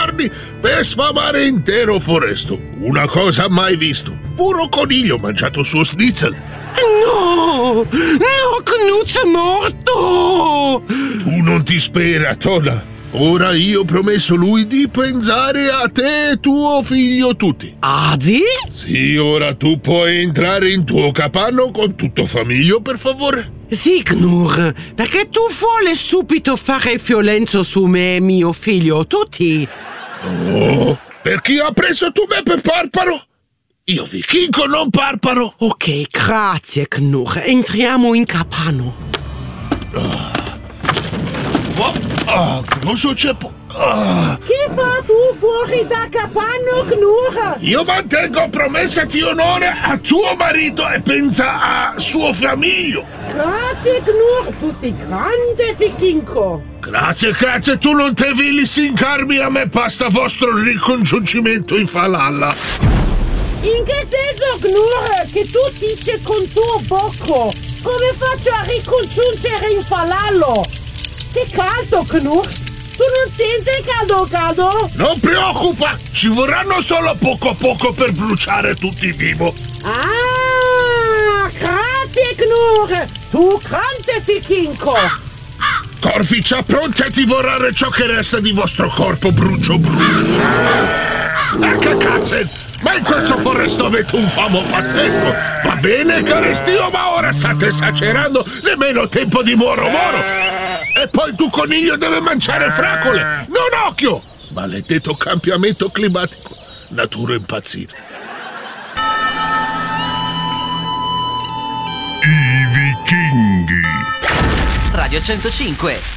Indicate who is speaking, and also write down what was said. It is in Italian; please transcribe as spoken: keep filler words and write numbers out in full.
Speaker 1: giorni per sfamare intero foresto. Una cosa mai visto. Puro coniglio mangiato suo schnitzel.
Speaker 2: No! No, Knut è morto!
Speaker 1: Tu non ti spera, Tona. Ora io ho promesso lui di pensare a te e tuo figlio tutti.
Speaker 2: Adi?
Speaker 1: Sì, ora tu puoi entrare in tuo capanno con tutto famiglio, per favore.
Speaker 2: Sì, Knur, perché tu vuole subito fare violenza su me e mio figlio tutti?
Speaker 1: Oh, perché ha preso tu me per Parparo? Io vichingo, non Parparo.
Speaker 2: Ok, grazie, Knur. Entriamo in capanno.
Speaker 1: Oh. Oh, oh, cosa c'è? Oh.
Speaker 3: Che fa tu fuori da capanno, Knur?
Speaker 1: Io mantengo promessa di onore a tuo marito e pensa a suo famiglio.
Speaker 3: Grazie, Knur, tu sei grande vichingo.
Speaker 1: Grazie, grazie, tu non devi lisincarmi, a me basta vostro ricongiungimento in Valhalla.
Speaker 3: In che senso, Knur, che tu dici con tuo bocco? Come faccio a ricongiungere in Valhalla? Che caldo, Knur! Tu non senti caldo caldo?
Speaker 1: Non preoccupa, ci vorranno solo poco a poco per bruciare tutti vivo.
Speaker 3: Ah, grazie, Knur! Tu grande vichingo!
Speaker 1: Corficia pronta a divorare ciò che resta di vostro corpo, brucio brucio. Ah, che cazzo! Ma in questo foresto avete un famo pazzesco! Va bene, carestio, ma ora state esagerando, nemmeno tempo di moro moro! E poi tu coniglio deve mangiare fracole! Non occhio! Maledetto cambiamento climatico! Natura impazzita!
Speaker 4: I vichinghi.
Speaker 5: Radio centocinque.